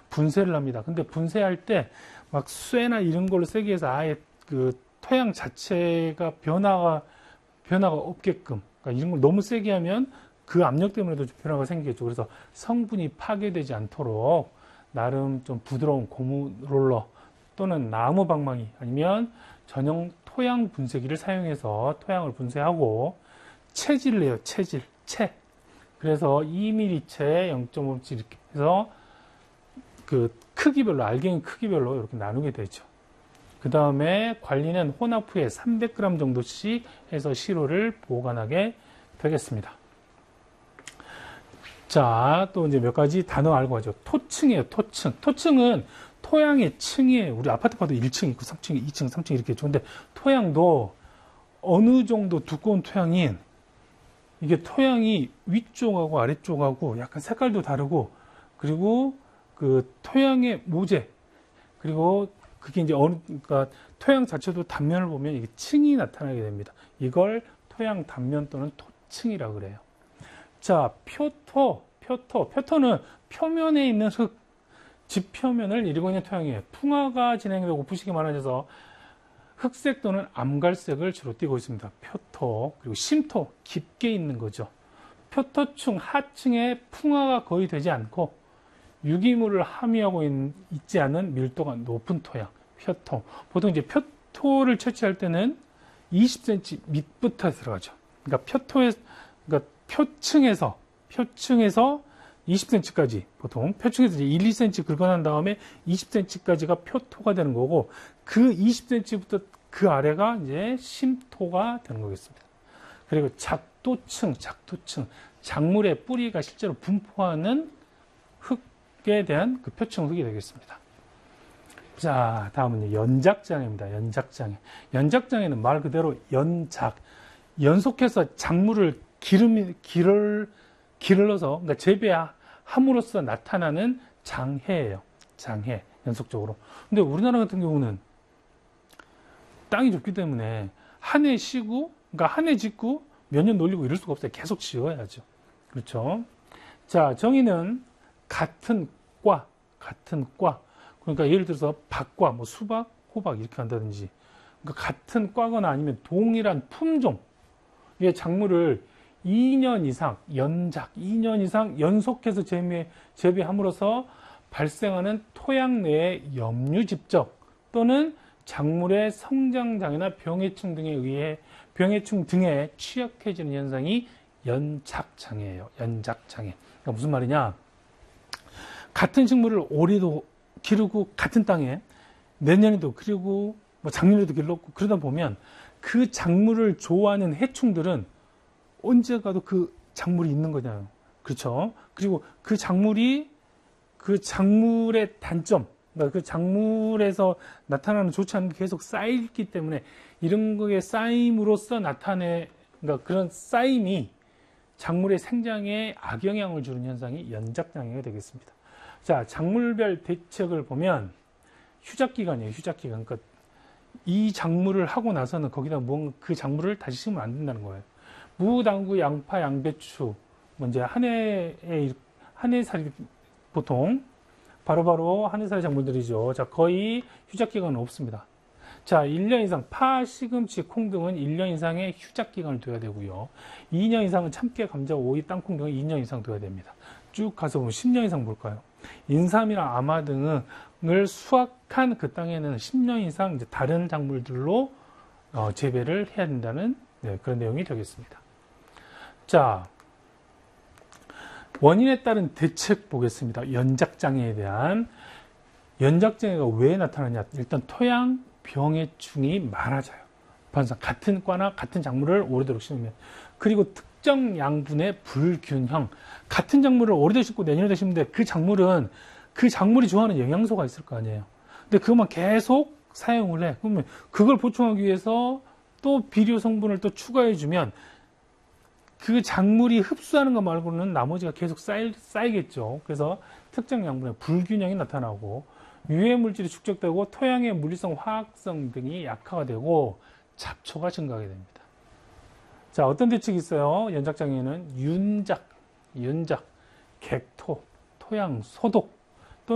분쇄를 합니다. 근데 분쇄할 때 막 쇠나 이런 걸로 세게 해서 아예 그 토양 자체가 변화가 없게끔, 그러니까 이런 걸 너무 세게 하면 그 압력 때문에도 변화가 생기겠죠. 그래서 성분이 파괴되지 않도록 나름 좀 부드러운 고무 롤러 또는 나무 방망이 아니면 전용 토양 분쇄기를 사용해서 토양을 분쇄하고 채질을 해요. 채. 그래서 2mm채 0.5mm 이렇게 해서 그 크기별로, 알갱이 크기별로 이렇게 나누게 되죠. 그 다음에 관리는 혼합 후에 300g 정도씩 해서 시로를 보관하게 되겠습니다. 자, 또 이제 몇 가지 단어 알고 가죠. 토층이에요, 토층. 토층은 토양의 층이에요. 우리 아파트 봐도 1층 있고 3층, 2층, 3층 이렇게 좋은데 토양도 어느 정도 두꺼운 토양인 이게 토양이 위쪽하고 아래쪽하고 약간 색깔도 다르고 그리고 그 토양의 모재 그리고 그게 이제 그러니까 토양 자체도 단면을 보면 이게 층이 나타나게 됩니다. 이걸 토양 단면 또는 토층이라고 그래요. 자, 표토는 표면에 있는 흙, 지표면을 이루고 있는 토양이에요. 풍화가 진행되고 부식이 많아져서 흑색 또는 암갈색을 주로 띠고 있습니다. 표토, 그리고 심토, 깊게 있는 거죠. 표토층 하층에 풍화가 거의 되지 않고 유기물을 함유하고 있지 않은 밀도가 높은 토양, 표토. 보통 이제 표토를 채취할 때는 20cm 밑부터 들어가죠. 그러니까 그러니까 표층에서 20cm까지 보통 표층에서 1, 2cm 긁어난 다음에 20cm까지가 표토가 되는 거고 그 20cm부터 그 아래가 이제 심토가 되는 거겠습니다. 그리고 작도층, 작물의 뿌리가 실제로 분포하는 흙에 대한 그 표층 흙이 되겠습니다. 자, 다음은 연작장애입니다. 연작장애는 말 그대로 연속해서 작물을 기를러서 그러니까 재배함으로써 나타나는 장해예요. 장해, 연속적으로. 근데 우리나라 같은 경우는 땅이 좁기 때문에 한 해 쉬고, 그러니까 한 해 짓고 몇 년 놀리고 이럴 수가 없어요. 계속 지어야죠. 그렇죠? 자, 정의는 같은 과. 그러니까 예를 들어서 박과, 뭐 수박, 호박 이렇게 한다든지. 그러니까 같은 과거나 아니면 동일한 품종. 이게 작물을 2년 이상, 2년 이상 연속해서 재배함으로써 발생하는 토양 내의 염류집적 또는 작물의 성장장애나 병해충 등에 취약해지는 현상이 연작장애예요. 연작장애. 그러니까 무슨 말이냐? 같은 식물을 올해도 기르고 같은 땅에 내년에도 기르고 뭐 작년에도 길렀고 그러다 보면 그 작물을 좋아하는 해충들은 언제 가도 그 작물이 있는 거잖아요. 그렇죠? 그리고 그 작물의 단점, 그러니까 그 작물에서 나타나는 좋지 않은 게 계속 쌓이기 때문에 이런 거에 쌓임으로써 그러니까 그런 쌓임이 작물의 생장에 악영향을 주는 현상이 연작장애가 되겠습니다. 자, 작물별 대책을 보면 휴작기간이에요. 휴작기간. 그러니까 이 작물을 하고 나서는 거기다 뭔가 그 작물을 다시 심으면 안 된다는 거예요. 무, 당구, 양파, 양배추, 이제 한 해살이 보통 바로바로 한 해살 작물들이죠. 자, 거의 휴작기간은 없습니다. 자, 1년 이상, 파, 시금치, 콩 등은 1년 이상의 휴작기간을 둬야 되고요. 2년 이상은 참깨, 감자, 오이, 땅콩 등은 2년 이상 둬야 됩니다. 쭉 가서 보면 10년 이상 볼까요? 인삼이나 아마 등을 수확한 그 땅에는 10년 이상 이제 다른 작물들로 재배를 해야 된다는 그런 내용이 되겠습니다. 자, 원인에 따른 대책 보겠습니다. 연작장애에 대한. 연작장애가 왜 나타나냐? 일단 토양 병해충이 많아져요. 반상 같은 과나 같은 작물을 오래도록 심으면. 그리고 특정 양분의 불균형. 같은 작물을 오래도록 심고 내년에도 심는데 그 작물이 좋아하는 영양소가 있을 거 아니에요. 근데 그것만 계속 사용을 해. 그러면 그걸 보충하기 위해서 또 비료 성분을 또 추가해주면 그 작물이 흡수하는 것 말고는 나머지가 계속 쌓이겠죠. 그래서 특정 양분의 불균형이 나타나고 유해 물질이 축적되고 토양의 물리성, 화학성 등이 약화가 되고 잡초가 증가하게 됩니다. 자, 어떤 대책이 있어요? 연작장애는 윤작, 객토, 토양 소독,